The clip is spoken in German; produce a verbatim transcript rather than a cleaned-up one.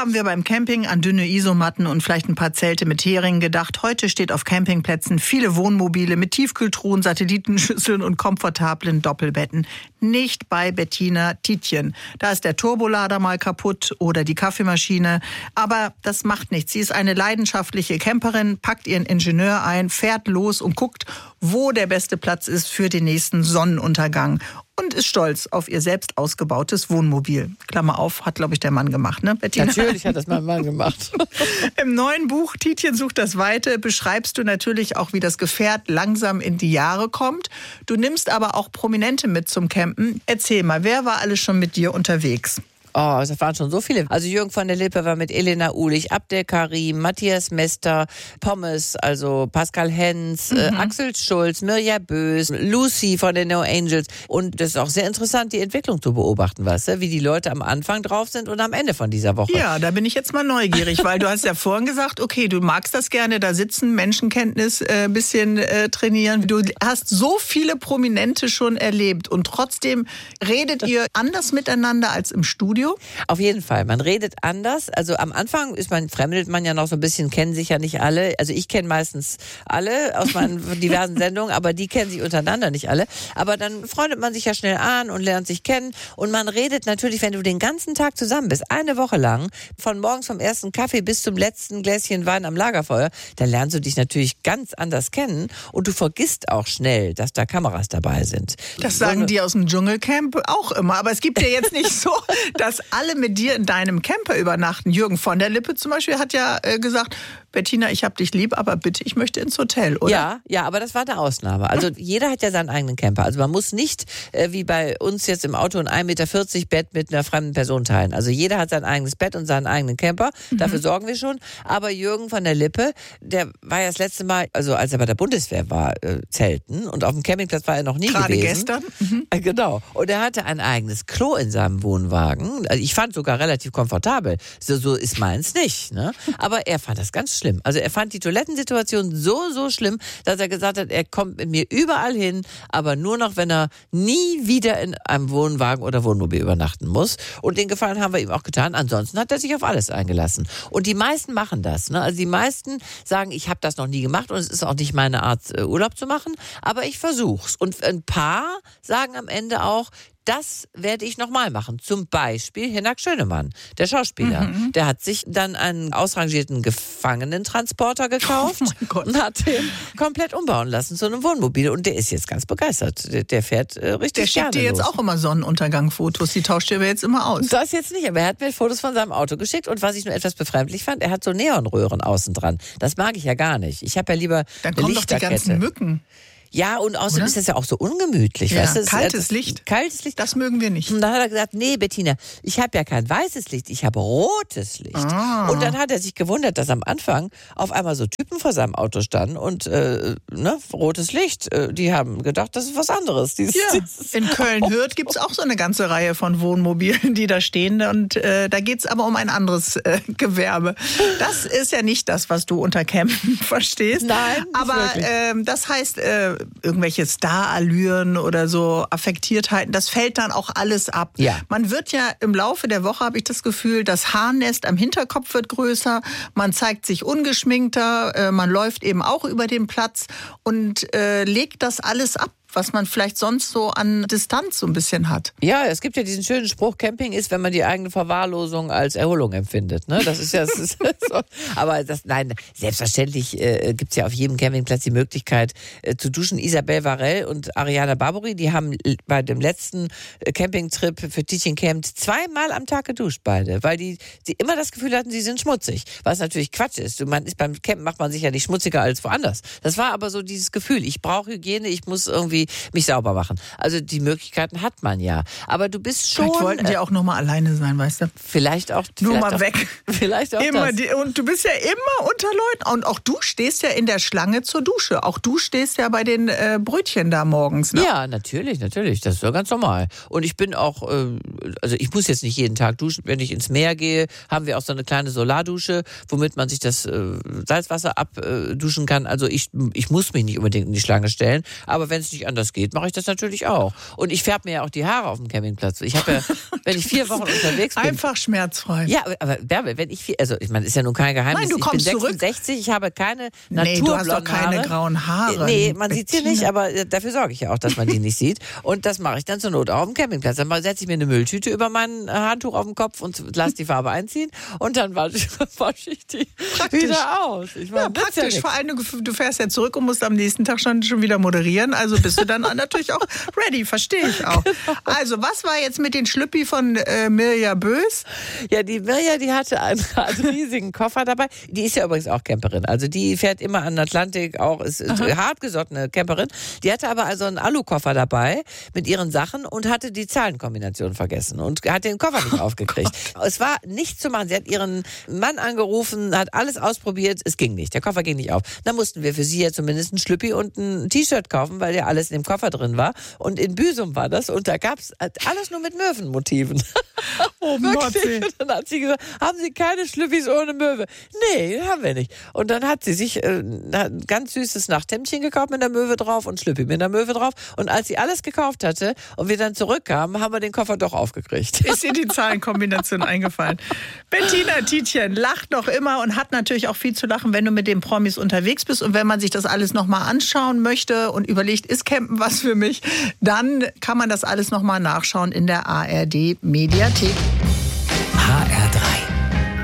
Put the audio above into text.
haben wir beim Camping an dünne Isomatten und vielleicht ein paar Zelte mit Hering gedacht. Heute steht auf Campingplätzen viele Wohnmobile mit Tiefkühltruhen, Satellitenschüsseln und komfortablen Doppelbetten. Nicht bei Bettina Tietjen. Da ist der Turbolader mal kaputt oder die Kaffeemaschine. Aber das macht nichts. Sie ist eine leidenschaftliche Camperin, packt ihren Ingenieur ein, fährt los und guckt, wo der beste Platz ist für den nächsten Sonnenuntergang. Und ist stolz auf ihr selbst ausgebautes Wohnmobil. Klammer auf, hat, glaube ich, der Mann gemacht, ne, Bettina? Natürlich hat das mein Mann gemacht. Im neuen Buch Tietjen sucht das Weite beschreibst du natürlich auch, wie das Gefährt langsam in die Jahre kommt. Du nimmst aber auch Prominente mit zum Campen. Erzähl mal, wer war alles schon mit dir unterwegs? Oh, das waren schon so viele. Also Jürgen von der Lippe war mit Elena Uhlich, Abdel Karim, Matthias Mester, Pommes, also Pascal Hens, mhm. äh, Axel Schulz, Mirja Bös, Lucy von den No Angels. Und das ist auch sehr interessant, die Entwicklung zu beobachten, weißt du, wie die Leute am Anfang drauf sind und am Ende von dieser Woche. Ja, da bin ich jetzt mal neugierig, weil du hast ja vorhin gesagt, okay, du magst das gerne, da sitzen, Menschenkenntnis ein äh, bisschen äh, trainieren. Du hast so viele Prominente schon erlebt und trotzdem redet ihr anders miteinander als im Studio? Auf jeden Fall. Man redet anders. Also am Anfang ist man, fremdelt man ja noch so ein bisschen, kennen sich ja nicht alle. Also ich kenne meistens alle aus meinen diversen Sendungen, aber die kennen sich untereinander nicht alle. Aber dann freundet man sich ja schnell an und lernt sich kennen. Und man redet natürlich, wenn du den ganzen Tag zusammen bist, eine Woche lang, von morgens vom ersten Kaffee bis zum letzten Gläschen Wein am Lagerfeuer, dann lernst du dich natürlich ganz anders kennen und du vergisst auch schnell, dass da Kameras dabei sind. Das sagen die aus dem Dschungelcamp auch immer. Aber es gibt ja jetzt nicht so, dass alle mit dir in deinem Camper übernachten. Jürgen von der Lippe zum Beispiel hat ja äh, gesagt, Bettina, ich hab dich lieb, aber bitte, ich möchte ins Hotel, oder? Ja, ja, aber das war eine Ausnahme. Also jeder hat ja seinen eigenen Camper. Also man muss nicht, äh, wie bei uns jetzt im Auto, ein ein Meter vierzig Bett mit einer fremden Person teilen. Also jeder hat sein eigenes Bett und seinen eigenen Camper. Mhm. Dafür sorgen wir schon. Aber Jürgen von der Lippe, der war ja das letzte Mal, also als er bei der Bundeswehr war, äh, zelten. Und auf dem Campingplatz war er noch nie Gerade gewesen. Gerade gestern? Mhm. Äh, genau. Und er hatte ein eigenes Klo in seinem Wohnwagen. Also ich fand sogar relativ komfortabel. So, so ist meins nicht. Ne? Aber er fand das ganz schlimm. Also er fand die Toilettensituation so, so schlimm, dass er gesagt hat, er kommt mit mir überall hin, aber nur noch, wenn er nie wieder in einem Wohnwagen oder Wohnmobil übernachten muss. Und den Gefallen haben wir ihm auch getan. Ansonsten hat er sich auf alles eingelassen. Und die meisten machen das. Ne? Also die meisten sagen, ich habe das noch nie gemacht und es ist auch nicht meine Art, Urlaub zu machen, aber ich versuch's. Und ein paar sagen am Ende auch, das werde ich nochmal machen. Zum Beispiel Hinak Schönemann, der Schauspieler. Mhm. Der hat sich dann einen ausrangierten Gefangenentransporter gekauft oh und hat den komplett umbauen lassen zu einem Wohnmobil. Und der ist jetzt ganz begeistert. Der, der fährt äh, richtig Der schickt dir jetzt los. auch immer Sonnenuntergang-Fotos. Die tauscht ihr aber jetzt immer aus. Das jetzt nicht, aber er hat mir Fotos von seinem Auto geschickt. Und was ich nur etwas befremdlich fand, er hat so Neonröhren außen dran. Das mag ich ja gar nicht. Ich habe ja lieber Dann eine kommen doch die Lichterkette. ganzen Mücken. Ja, und außerdem Oder? ist das ja auch so ungemütlich. Ja, weißt du? kaltes das, Licht. Kaltes Licht. Das mögen wir nicht. Und dann hat er gesagt, nee, Bettina, ich habe ja kein weißes Licht, ich habe rotes Licht. Ah. Und dann hat er sich gewundert, dass am Anfang auf einmal so Typen vor seinem Auto standen und äh, ne, rotes Licht. Äh, die haben gedacht, das ist was anderes. Dieses, Ja, dieses in Köln-Hürth gibt es auch so eine ganze Reihe von Wohnmobilen, die da stehen. Und äh, da geht es aber um ein anderes äh, Gewerbe. Das ist ja nicht das, was du unter Campen verstehst. Nein, nicht aber äh, das heißt, äh, irgendwelche Starallüren oder so Affektiertheiten, das fällt dann auch alles ab. Ja. Man wird ja im Laufe der Woche, habe ich das Gefühl, das Haarnest am Hinterkopf wird größer, man zeigt sich ungeschminkter, äh, man läuft eben auch über den Platz und äh, legt das alles ab, was man vielleicht sonst so an Distanz so ein bisschen hat. Ja, es gibt ja diesen schönen Spruch, Camping ist, wenn man die eigene Verwahrlosung als Erholung empfindet. Ne? Das ist ja das ist so. Aber das, nein, selbstverständlich äh, gibt es ja auf jedem Campingplatz die Möglichkeit äh, zu duschen. Isabel Varell und Ariana Barbouri, die haben bei dem letzten Campingtrip für Tietjen Camp zweimal am Tag geduscht, beide, weil die, die immer das Gefühl hatten, sie sind schmutzig. Was natürlich Quatsch ist. Man ist beim Campen macht man sich ja nicht schmutziger als woanders. Das war aber so dieses Gefühl, ich brauche Hygiene, ich muss irgendwie mich sauber machen. Also die Möglichkeiten hat man ja. Aber du bist schon... Vielleicht wollten die auch noch mal alleine sein, weißt du? Vielleicht auch... Nur vielleicht mal auch, weg. Vielleicht auch immer das. Die, und du bist ja immer unter Leuten. Und auch du stehst ja in der Schlange zur Dusche. Auch du stehst ja bei den äh, Brötchen da morgens. Ne? Ja, natürlich, natürlich. Das ist ja ganz normal. Und ich bin auch... Äh, also ich muss jetzt nicht jeden Tag duschen. Wenn ich ins Meer gehe, haben wir auch so eine kleine Solardusche, womit man sich das äh, Salzwasser abduschen kann. Also ich, ich muss mich nicht unbedingt in die Schlange stellen. Aber wenn es nicht anders geht, mache ich das natürlich auch. Und ich färbe mir ja auch die Haare auf dem Campingplatz. Ich habe ja, wenn ich vier Wochen unterwegs bin... Einfach schmerzfrei. Ja, aber Bärbel, wenn ich... Viel, also ich meine, ist ja nun kein Geheimnis. Nein, du kommst ich bin zurück. sechsundsechzig, ich habe keine Nee, du hast doch keine Haare. grauen Haare. Nee, man sieht sie nicht, aber dafür sorge ich ja auch, dass man die nicht sieht. Und das mache ich dann zur Not auch auf dem Campingplatz. Dann setze ich mir eine Mülltüte über mein Handtuch auf den Kopf und lasse die Farbe einziehen und dann wasche ich die Praktisch. wieder aus. Ich meine, Ja, praktisch. Ja, vor allem, du fährst ja zurück und musst am nächsten Tag schon, schon wieder moderieren. Also bist du dann natürlich auch ready, verstehe ich auch. Also, was war jetzt mit den Schlüppi von äh, Mirja Bös? Ja, die Mirja, die hatte einen, einen riesigen Koffer dabei. Die ist ja übrigens auch Camperin. Also die fährt immer an den Atlantik, auch ist, ist hartgesottene Camperin. Die hatte aber also einen Alukoffer dabei mit ihren Sachen und hatte die Zahlenkombination vergessen und hat den Koffer nicht aufgekriegt. Oh, es war nicht zu machen. Sie hat ihren Mann angerufen, hat alles ausprobiert, es ging nicht. Der Koffer ging nicht auf. Dann mussten wir für sie ja zumindest ein Schlüppi und ein T-Shirt kaufen, weil ja alles in dem Koffer drin war. Und in Büsum war das und da gab es alles nur mit Möwenmotiven. Oh Gott. Und dann hat sie gesagt, haben Sie keine Schlüppis ohne Möwe? Nee, haben wir nicht. Und dann hat sie sich äh, ein ganz süßes Nachthemdchen gekauft mit der Möwe drauf und Schlüppi mit der Möwe drauf. Und als sie alles gekauft hatte und wir dann zurückkamen, haben wir den Koffer doch aufgekriegt. Ist ihr die Zahlenkombination eingefallen? Bettina Tietjen lacht noch immer und hat natürlich auch viel zu lachen, wenn du mit den Promis unterwegs bist. Und wenn man sich das alles nochmal anschauen möchte und überlegt, ist Campen was für mich, dann kann man das alles nochmal nachschauen in der A R D Mediathek. H R